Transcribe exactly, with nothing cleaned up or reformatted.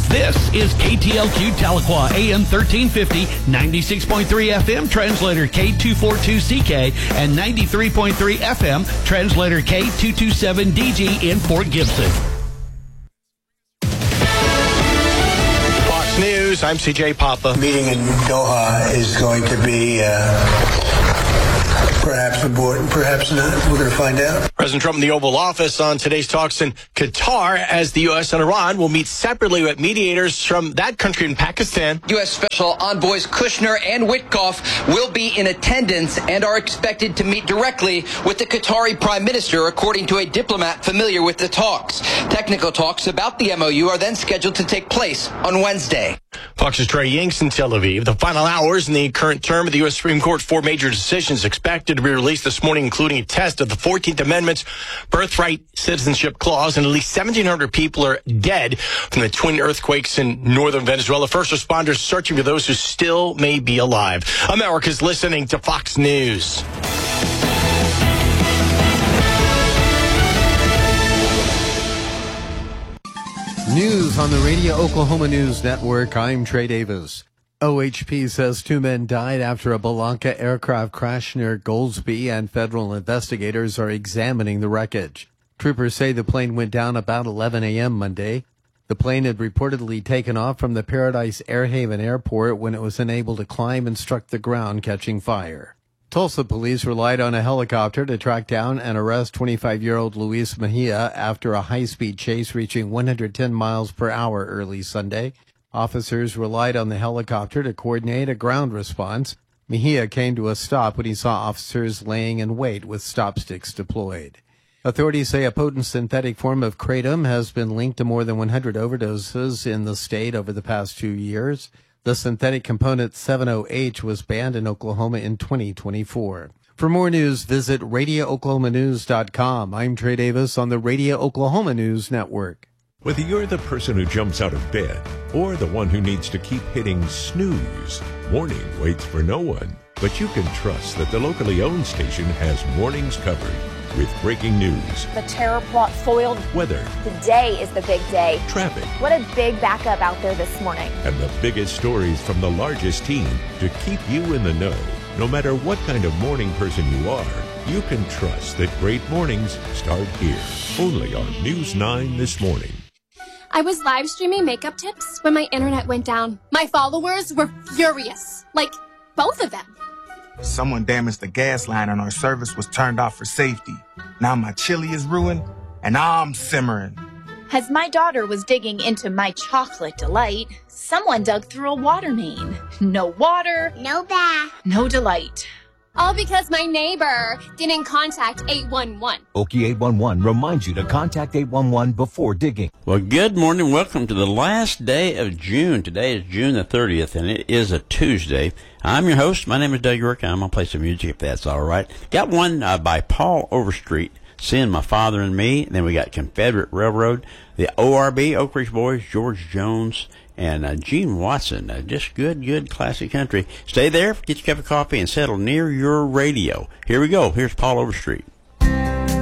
This is K T L Q Tahlequah, A M thirteen fifty, ninety-six point three F M, translator K two forty-two C K, and ninety-three point three F M, translator K two twenty-seven D G in Fort Gibson. Fox News, I'm C J Papa. The meeting in Doha is going to be uh, perhaps important, perhaps not. We're going to find out. President Trump in the Oval Office on today's talks in Qatar as the U S and Iran will meet separately with mediators from that country in Pakistan. U S Special Envoys Kushner and Witkoff will be in attendance and are expected to meet directly with the Qatari Prime Minister, according to a diplomat familiar with the talks. Technical talks about the M O U are then scheduled to take place on Wednesday. Fox's Trey Yanks in Tel Aviv. The final hours in the current term of the U S Supreme Court, four major decisions expected to be released this morning, including a test of the fourteenth Amendment's birthright citizenship clause, and at least seventeen hundred people are dead from the twin earthquakes in northern Venezuela. First responders searching for those who still may be alive. America's listening to Fox News. News on the Radio Oklahoma News Network. I'm Trey Davis. O H P says two men died after a Belanca aircraft crash near Goldsby, and federal investigators are examining the wreckage. Troopers say the plane went down about eleven a.m. Monday. The plane had reportedly taken off from the Paradise Airhaven Airport when it was unable to climb and struck the ground, catching fire. Tulsa police relied on a helicopter to track down and arrest twenty-five-year-old Luis Mejia after a high-speed chase reaching one hundred ten miles per hour early Sunday. Officers relied on the helicopter to coordinate a ground response. Mejia came to a stop when he saw officers laying in wait with stop sticks deployed. Authorities say a potent synthetic form of kratom has been linked to more than one hundred overdoses in the state over the past two years. The synthetic component seven oh H was banned in Oklahoma in twenty twenty-four. For more news, visit radio oklahoma news dot com. I'm Trey Davis on the Radio Oklahoma News Network. Whether you're the person who jumps out of bed or the one who needs to keep hitting snooze, morning waits for no one. But you can trust that the locally owned station has mornings covered with breaking news, the terror plot foiled, weather, today is the big day, traffic, what a big backup out there this morning, and the biggest stories from the largest team to keep you in the know. No matter what kind of morning person you are, you can trust that great mornings start here. Only on News nine This Morning. I was live streaming makeup tips when my internet went down. My followers were furious. Like, both of them. Someone damaged the gas line and our service was turned off for safety. Now my chili is ruined and I'm simmering. As my daughter was digging into my chocolate delight, someone dug through a water main. No water, no bath, no delight. All because my neighbor didn't contact eight one one. Okie eight one one reminds you to contact eight one one before digging. Well, good morning. Welcome to the last day of June. Today is June the thirtieth, and it is a Tuesday. I'm your host. My name is Doug York. I'm going to play some music if that's all right. Got one uh, by Paul Overstreet, Seeing My Father and Me. And then we got Confederate Railroad, the O R B, Oak Ridge Boys, George Jones, and uh, Gene Watson. Uh, just good, good classic country. Stay there, get your cup of coffee, and settle near your radio. Here we go. Here's Paul Overstreet.